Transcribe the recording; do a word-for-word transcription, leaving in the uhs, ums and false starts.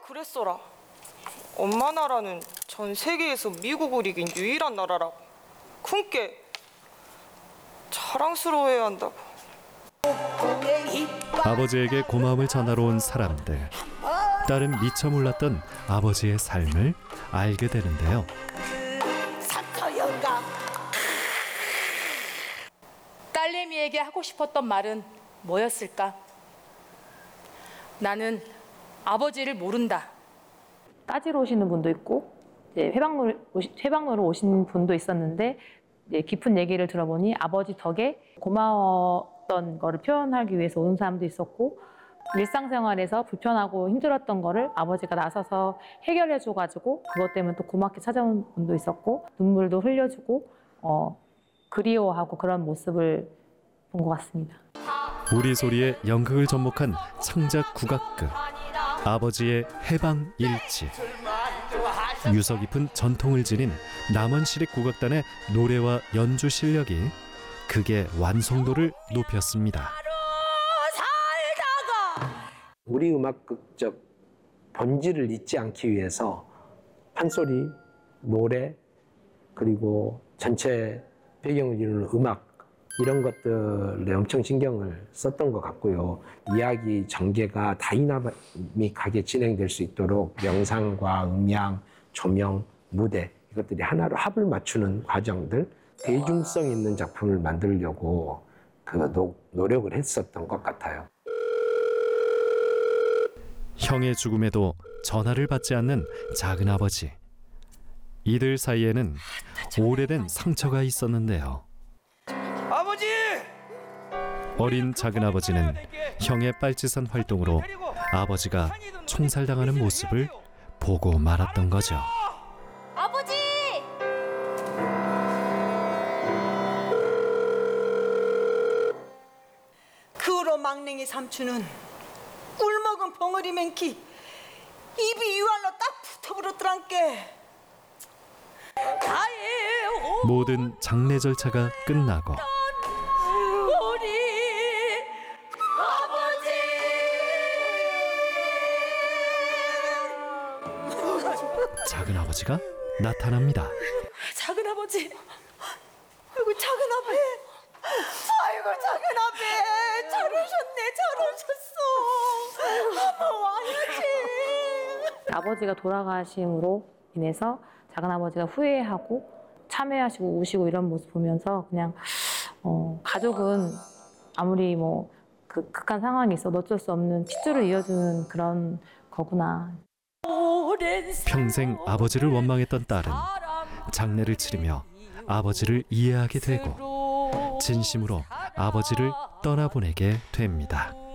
그랬어라. 엄마 나라는 전 세계에서 미국을 이긴 유일한 나라라고. 큰께 자랑스러워해야 한다고. 아버지에게 고마움을 전하러 온 사람들. 딸은 미처 몰랐던 아버지의 삶을 알게 되는데요. 딸내미에게 하고 싶었던 말은 뭐였을까? 나는 아버지를 모른다. 따지러 오시는 분도 있고 이제 회방로 회방로로 오신 분도 있었는데 이제 깊은 얘기를 들어보니 아버지 덕에 고마웠던 거를 표현하기 위해서 오는 사람도 있었고, 일상생활에서 불편하고 힘들었던 거를 아버지가 나서서 해결해줘가지고 그것 때문에 또 고맙게 찾아온 분도 있었고, 눈물도 흘려주고 어, 그리워하고 그런 모습을 본 것 같습니다. 우리 소리에 연극을 접목한 창작 국악극 아버지의 해방일지. 유서 깊은 전통을 지닌 남원시립 국악단의 노래와 연주 실력이 극의 완성도를 높였습니다. 우리 음악극적 본질을 잊지 않기 위해서 판소리, 노래, 그리고 전체 배경을 이루는 음악, 이런 것들에 엄청 신경을 썼던 것 같고요. 이야기 전개가 다이나믹하게 진행될 수 있도록 영상과 음향, 조명, 무대, 이것들이 하나로 합을 맞추는 과정들, 대중성 있는 작품을 만들려고 그 노, 노력을 했었던 것 같아요. 형의 죽음에도 전화를 받지 않는 작은아버지. 이들 사이에는 오래된 상처가 있었는데요. 아버지! 어린 작은아버지는 형의 빨치산 활동으로 아버지가 총살당하는 모습을 보고 말았던 거죠. 아버지! 그로 막냉이 삼촌은 꿀먹은 벙어리 맨키 입이 유알로 딱 붙어버렸더란께. 모든 장례 절차가 끝나고 우리 아버지! 작은아버지가 나타납니다. 작은아버지! 아이고 작은아버지! 아이고 작은아버지! 잘 오셨네, 잘 오셨어. 어머 와야지. 아버지가 돌아가심으로 인해서 작은아버지가 후회하고 참회하시고 우시고 이런 모습 보면서 그냥 어, 가족은 아무리 뭐 그 극한 상황이 있어도 어쩔 수 없는 핏줄을 이어주는 그런 거구나. 평생 아버지를 원망했던 딸은 장례를 치르며 아버지를 이해하게 되고 진심으로 아버지를 떠나보내게 됩니다.